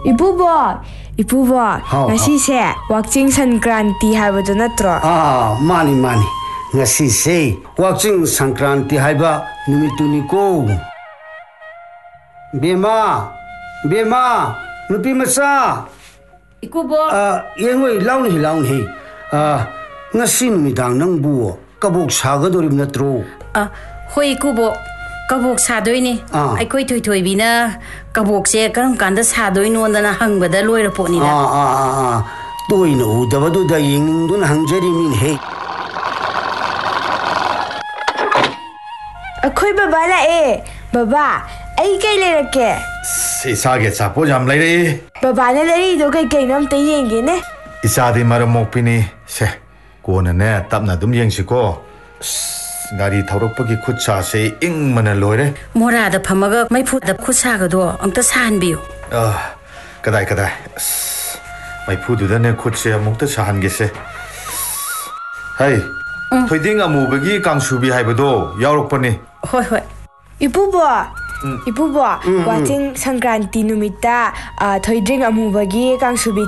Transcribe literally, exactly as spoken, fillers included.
Ipubo, Ipubo, ngasi se Wakching Sankranti haibado natro. Ah, mani mani. Ngasi se Wakching Sankranti haiba numituni ko. Bema, Bema, nupi masa. Ikubo. Ah, yengoi launi launi. Ah, ngasi numidang nang buo kabuk sagadorib natro. Ah, hoi Ikubo. Kabok sadoini. Ai koi thoi thoi bina kabok se karam kanda sadoi no dana hangbada loira poni da. Ah ah ah. Toino udabadu da yengning dun hangjari min he. Akhoi baba la e. Baba, ai kai le rake. Isa ge chapo jam lai re. Baba ne le do kai kai nam te yenge ne. Isa di maram mokpini se. Ko na ne tapna dum yeng si ko. Gari thaurakpagi khutsa se ing mana loire. Mora da phamaga mai phu da khutsa ga do angta san biu. Ah, kadai kadai. Mai phu du da ne khutse amukta sahan ge se. Hai. Thoiding amu bagi kangsubi haibado yaurokpani. Hoi hoi. Ipubo. Ipubo, Wakching Sankranti numita thoiding amu bagi kangsubi